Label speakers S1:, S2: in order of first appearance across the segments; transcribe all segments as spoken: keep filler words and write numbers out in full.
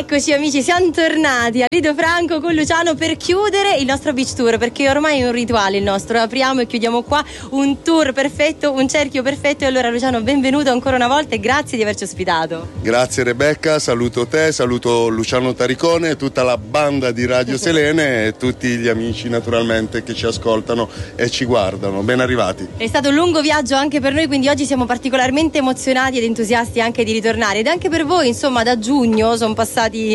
S1: Eccoci amici, siamo tornati a Lido Franco con Luciano per chiudere il nostro beach tour, perché ormai è un rituale il nostro, apriamo e chiudiamo qua un tour perfetto, un cerchio perfetto. E allora Luciano, benvenuto ancora una volta e grazie di averci ospitato.
S2: Grazie Rebecca, saluto te, saluto Luciano Taricone, tutta la banda di Radio Selene e tutti gli amici naturalmente che ci ascoltano e ci guardano. Ben arrivati.
S1: È stato un lungo viaggio anche per noi, quindi oggi siamo particolarmente emozionati ed entusiasti anche di ritornare, ed anche per voi, insomma, da giugno sono passati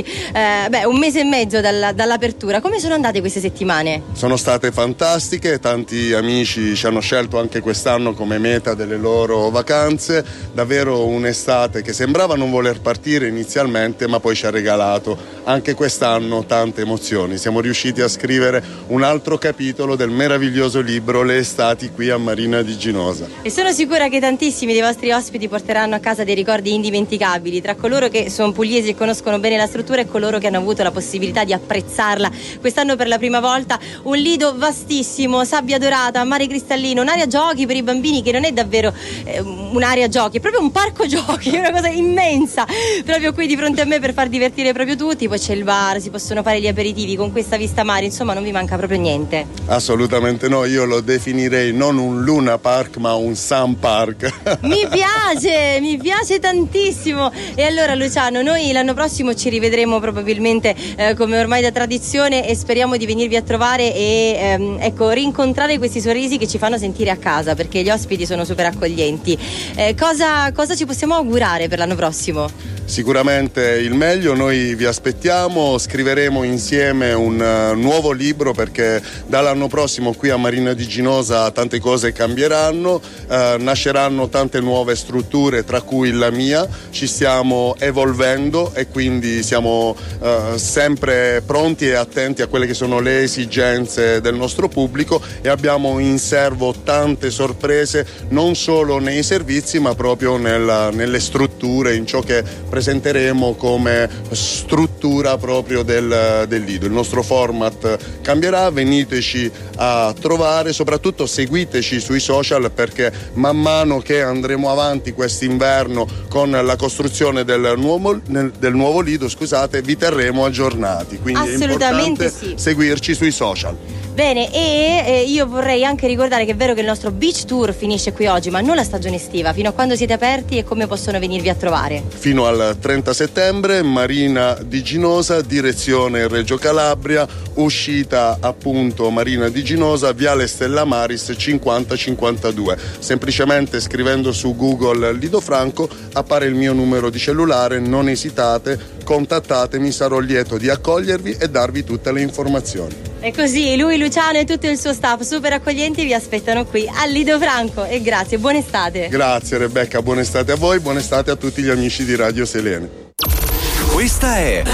S1: eh, beh, un mese e mezzo dalla, dall'apertura. Come sono andate queste settimane?
S2: Sono state fantastiche, tanti amici ci hanno scelto anche quest'anno come meta delle loro vacanze, davvero un'estate che sembrava non voler partire inizialmente, ma poi ci ha regalato anche quest'anno tante emozioni. Siamo riusciti a scrivere un altro capitolo del meraviglioso libro Le estati qui a Marina di Ginosa.
S1: E sono sicura che tantissimi dei vostri ospiti porteranno a casa dei ricordi indimenticabili, tra coloro che sono pugliesi e conoscono bene la struttura e coloro che hanno avuto la possibilità di apprezzarla quest'anno per la prima volta. Un lido vastissimo, sabbia dorata, mare cristallino, un'area giochi per i bambini che non è davvero eh, un'area giochi, è proprio un parco giochi, è una cosa immensa proprio qui di fronte a me per far divertire proprio tutti. Poi c'è il bar, si possono fare gli aperitivi con questa vista mare, insomma non vi manca proprio niente.
S2: Assolutamente no, io lo definirei non un Luna Park ma un Sun Park.
S1: Mi piace, mi piace tantissimo. E allora Luciano, noi l'anno prossimo ci rivedremo probabilmente eh, come ormai da tradizione, e speriamo di venirvi a trovare e ehm, ecco, rincontrare questi sorrisi che ci fanno sentire a casa, perché gli ospiti sono super accoglienti. Eh, cosa, cosa ci possiamo augurare per l'anno prossimo?
S2: Sicuramente il meglio, noi vi aspettiamo, scriveremo insieme un uh, nuovo libro, perché dall'anno prossimo qui a Marina di Ginosa tante cose cambieranno, uh, nasceranno tante nuove strutture, tra cui la mia. Ci stiamo evolvendo e quindi siamo uh, sempre pronti e attenti a quelle che sono le esigenze del nostro pubblico, e abbiamo in serbo tante sorprese non solo nei servizi ma proprio nella, nelle strutture, in ciò che presenteremo come struttura proprio del, del Lido. Il nostro format cambierà, veniteci a trovare, soprattutto seguiteci sui social, perché man mano che andremo avanti quest'inverno con la costruzione del nuovo, del nuovo Lido, scusate, vi terremo aggiornati, quindi è importante sì. seguirci sui social.
S1: Bene, e eh, io vorrei anche ricordare che è vero che il nostro beach tour finisce qui oggi, ma non la stagione estiva. Fino a quando siete aperti e come possono venirvi a trovare?
S2: Fino al trenta settembre, Marina di Ginosa, direzione Reggio Calabria, uscita appunto Marina di Ginosa, Viale Stella Maris cinquanta cinquantadue. Semplicemente scrivendo su Google Lido Franco appare il mio numero di cellulare, non esitate, contattatemi, sarò lieto di accogliervi e darvi tutte le informazioni.
S1: E così lui, Luciano e tutto il suo staff super accoglienti vi aspettano qui a Lido Franco, e grazie, buona estate.
S2: Grazie Rebecca, buona estate a voi, buona estate a tutti gli amici di Radio Selene.
S3: Questa è